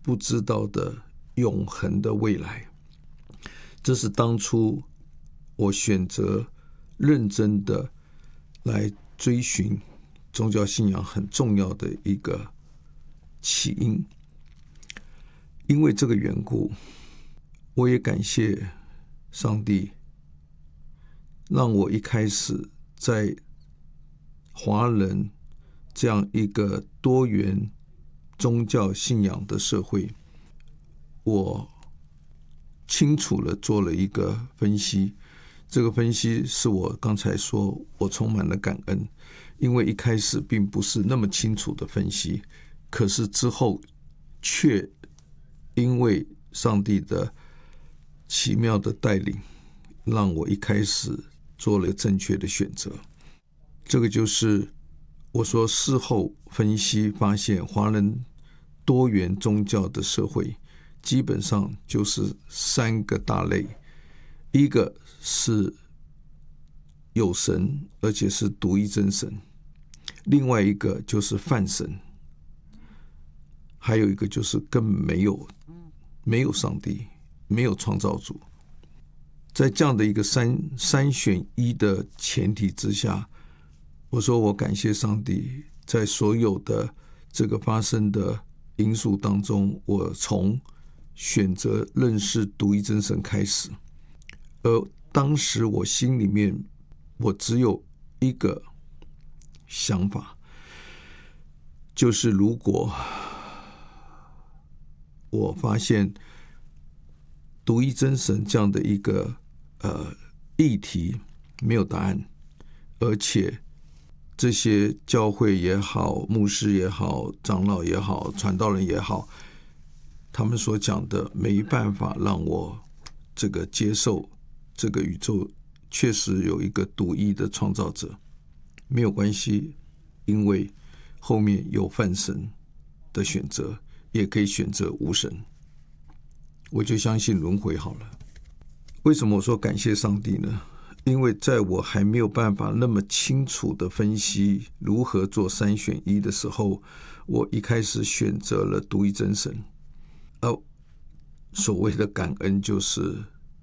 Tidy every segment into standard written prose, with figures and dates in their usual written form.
不知道的永恒的未来。这是当初我选择认真的来追寻宗教信仰很重要的一个起因。因为这个缘故，我也感谢上帝，让我一开始在华人这样一个多元宗教信仰的社会，我清楚地做了一个分析。这个分析是我刚才说我充满了感恩，因为一开始并不是那么清楚的分析，可是之后却因为上帝的奇妙的带领，让我一开始做了正确的选择。这个就是我说事后分析发现，华人多元宗教的社会基本上就是三个大类。一个是有神，而且是独一真神；另外一个就是泛神；还有一个就是根本没有上帝，没有创造主。在这样的一个三选一的前提之下，我说我感谢上帝，在所有的这个发生的因素当中，我从选择认识独一真神开始。而当时我心里面我只有一个想法，就是如果我发现独一真神这样的一个议题没有答案，而且这些教会也好，牧师也好，长老也好，传道人也好，他们所讲的没办法让我这个接受这个宇宙确实有一个独一的创造者，没有关系，因为后面有泛神的选择，也可以选择无神，我就相信轮回好了。为什么我说感谢上帝呢？因为在我还没有办法那么清楚的分析如何做三选一的时候，我一开始选择了独一真神。所谓的感恩，就是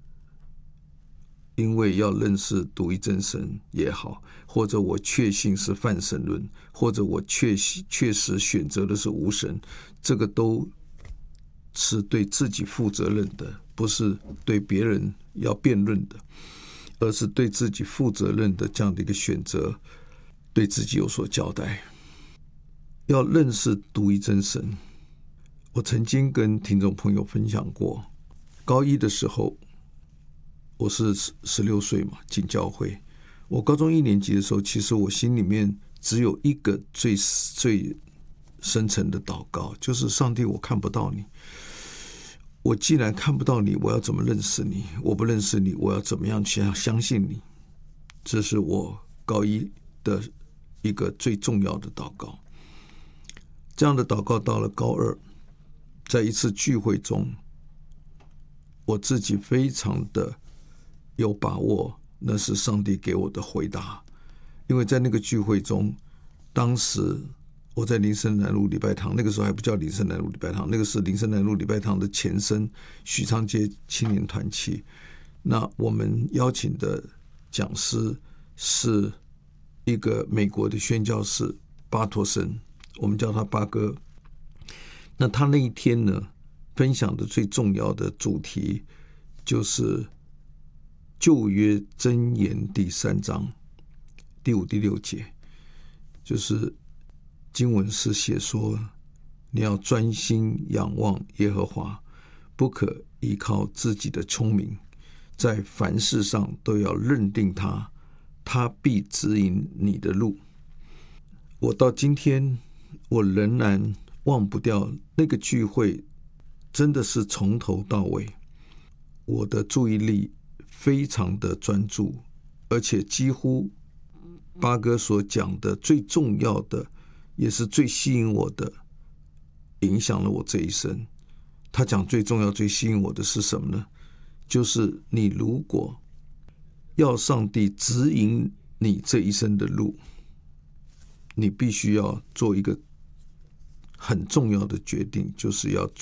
因为要认识独一真神也好，或者我确信是泛神论，或者我确实选择的是无神，这个都是对自己负责任的，不是对别人要辩论的，而是对自己负责任的这样的一个选择，对自己有所交代。要认识独一真神，我曾经跟听众朋友分享过，高一的时候我是16岁嘛，进教会。我高中1年级的时候，其实我心里面只有一个最深层的祷告，就是上帝，我看不到你，我既然看不到你，我要怎么认识你？我不认识你，我要怎么样去相信你？这是我高一的一个最重要的祷告。这样的祷告到了高2，在一次聚会中，我自己非常的有把握，那是上帝给我的回答。因为在那个聚会中，当时我在林森南路礼拜堂，那个时候还不叫林森南路礼拜堂，那个是林森南路礼拜堂的前身许昌街青年团契。那我们邀请的讲师是一个美国的宣教士巴托森，我们叫他巴哥。那他那一天呢，分享的最重要的主题就是旧约箴言第3章第5、第6节，就是经文是写说，你要专心仰望耶和华，不可依靠自己的聪明，在凡事上都要认定他，他必指引你的路。我到今天我仍然忘不掉那个聚会，真的是从头到尾我的注意力非常的专注，而且几乎巴哥所讲的最重要的，也是最吸引我的，影响了我这一生。他讲最重要最吸引我的是什么呢？就是你如果要上帝指引你这一生的路，你必须要做一个很重要的决定，就是要